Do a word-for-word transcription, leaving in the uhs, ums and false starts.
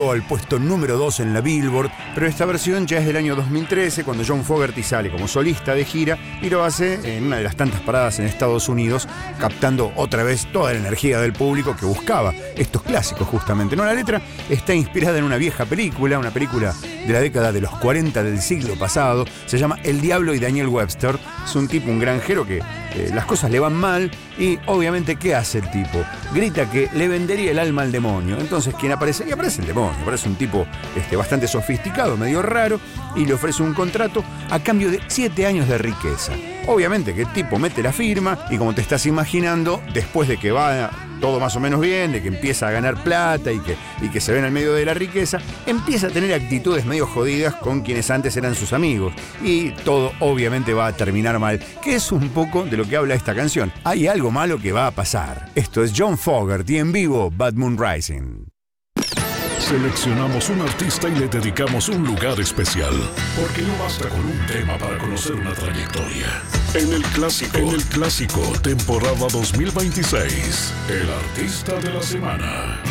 al puesto número dos en la Billboard, pero esta versión ya es del año dos mil trece, cuando John Fogerty sale como solista de gira y lo hace en una de las tantas paradas en Estados Unidos, captando otra vez toda la energía del público que buscaba estos clásicos justamente. No, la letra está inspirada en una vieja película, una película de la década de los cuarenta del siglo pasado, se llama El Diablo y Daniel Webster. Es un tipo, un granjero que eh, las cosas le van mal y obviamente ¿qué hace el tipo? Grita que le vendería el alma al demonio. Entonces, ¿quién aparece? Y aparece el demonio. Aparece un tipo este, bastante sofisticado, medio raro, y le ofrece un contrato a cambio de siete años de riqueza. Obviamente que el tipo mete la firma y, como te estás imaginando, después de que va todo más o menos bien, de que empieza a ganar plata y que, y que se ve en el medio de la riqueza, empieza a tener actitudes medio jodidas con quienes antes eran sus amigos. Y todo obviamente va a terminar mal, que es un poco de lo que habla esta canción. Hay algo malo que va a pasar. Esto es John Fogerty en vivo, Bad Moon Rising. Seleccionamos un artista y le dedicamos un lugar especial, porque no basta con un tema para conocer una trayectoria. En el clásico, en el clásico, temporada dos mil veintiséis, el artista de la semana.